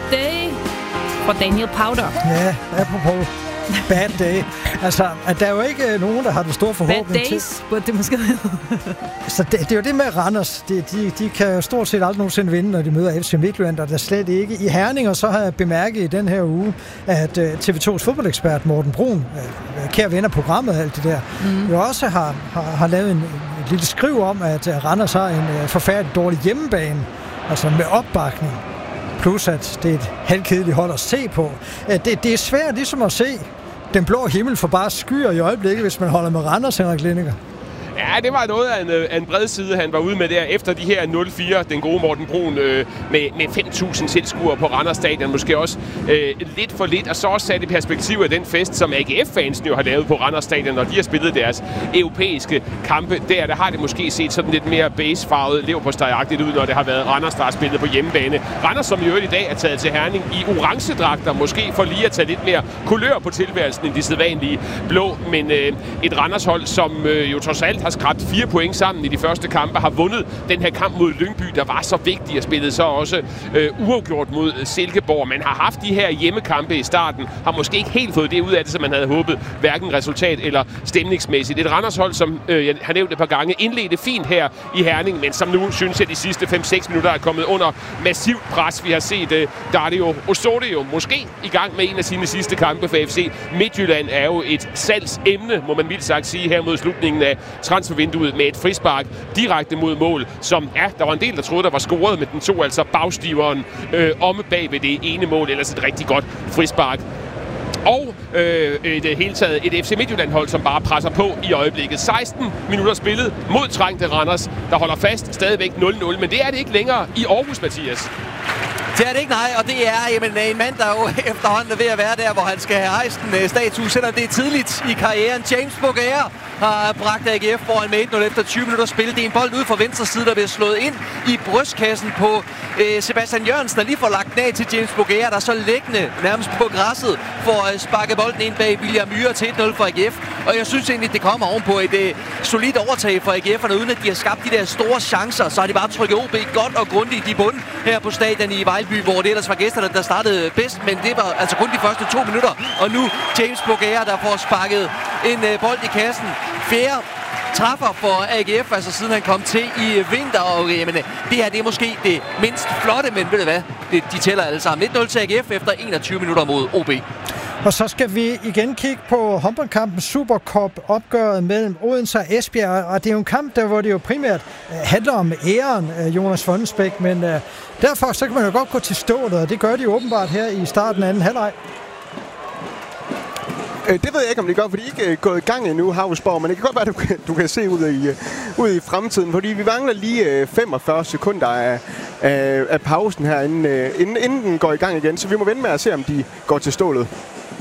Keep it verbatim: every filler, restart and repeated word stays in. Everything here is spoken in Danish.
Day fra Daniel Powder. Ja, apropos Bad Day. Altså, at der er jo ikke nogen, der har den store forhåbning til... Bad Days, burde det måske hedde. Så det, det er jo det med Randers. De, de, de kan stort set aldrig nogensinde vinde, når de møder F C Midtjylland, og der slet ikke i Herning. Og så har jeg bemærket i den her uge, at uh, T V to's fodboldekspert Morten Brun, uh, kære venner programmet og alt det der, mm. jo også har, har, har lavet en, et lille skriv om, at uh, Randers har en uh, forfærdelig dårlig hjemmebane, altså med opbakning. Plus at det er et halvkedeligt hold at se på. Det, det er svært ligesom at se den blå himmel for bare skyer i øjeblikket, hvis man holder med Randers, Henrik Lindinger. Ja, det var noget af en, af en bred side, han var ude med der efter de her nul fire, den gode Morten Brun, øh, med, med fem tusind tilskuere på Randers Stadion, måske også øh, lidt for lidt, og så også sat i perspektiv af den fest, som A G F-fansen jo har lavet på Randers Stadion, når de har spillet deres europæiske kampe. Der, der har det måske set sådan lidt mere basefarvet, leverpostejagtigt ud, når det har været Randers, der har spillet på hjemmebane. Randers, som i øvrigt i dag er taget til Herning i orange dragter, måske for lige at tage lidt mere kulør på tilværelsen end de sædvanlige blå, men øh, et Randers-hold, som øh, jo trods alt har skrabt fire point sammen i de første kampe, har vundet den her kamp mod Lyngby, der var så vigtig, og spillede så også øh, uafgjort mod Silkeborg. Man har haft de her hjemmekampe i starten, har måske ikke helt fået det ud af det, som man havde håbet, hverken resultat eller stemningsmæssigt. Et Randershold, som øh, jeg har nævnt et par gange, indledte fint her i Herning, men som nu synes jeg de sidste fem seks minutter er kommet under massivt pres. Vi har set øh, Dario Osorio måske i gang med en af sine sidste kampe for F C Midtjylland, er jo et salgsemne, må man vildt sagt sige, her mod slutningen af transfervinduet med et frispark direkte mod mål, som, ja, der var en del, der troede, der var scoret, men den tog altså bagstiveren øh, omme bag ved det ene mål, ellers et rigtig godt frispark. Og øh, et hele taget et F C Midtjylland-hold, som bare presser på i øjeblikket. seksten minutter spillet mod trængte Randers, der holder fast stadigvæk nul nul, men det er det ikke længere i Aarhus, Mathias. Det er det ikke, nej, og det er jamen, en mand, der jo efterhånden er ved at være der, hvor han skal have hejst en statue, selvom det er tidligt i karrieren. James Bogaer har bragt A G F foran med et nul efter tyve minutter spil. Det er en bold ud fra venstre side, der bliver slået ind i brystkassen på øh, Sebastian Jørgensen, der lige får lagt den af til James Bogaer, der så liggende nærmest på græsset for at sparke bolden ind bag William Myhre til et nul for A G F. Og jeg synes egentlig, det kommer ovenpå et øh, solidt overtag for A G F'erne, uden at de har skabt de der store chancer. Så har de bare trykket O B godt og grundigt i bunden her på stadion i Vejlby, hvor det ellers var gæsterne, der startede bedst, men det var altså kun de første to minutter. Og nu James Bogaer, der får sparket en øh, bold i kassen. Fjerde træffer for A G F, altså siden han kom til i vinter, og jamen, det her det er måske det mindst flotte, men ved du hvad, det, de tæller alle sammen. et nul til A G F efter enogtyve minutter mod O B. Og så skal vi igen kigge på håndboldkampen Supercup-opgøret mellem Odense og Esbjerg, og det er jo en kamp, der hvor det jo primært uh, handler om æren, uh, Jonas Fondensbæk, men uh, derfor så kan man jo godt gå til stålet, og det gør de jo åbenbart her i starten af anden halvleg. Det ved jeg ikke, om det gør, for de ikke er gået i gang endnu, Havsborg, men det kan godt være, at du kan, du kan se ud i, ud i fremtiden, fordi vi mangler lige femogfyrre sekunder af, af, af pausen her, inden, inden, inden den går i gang igen, så vi må vente med at se, om de går til stålet.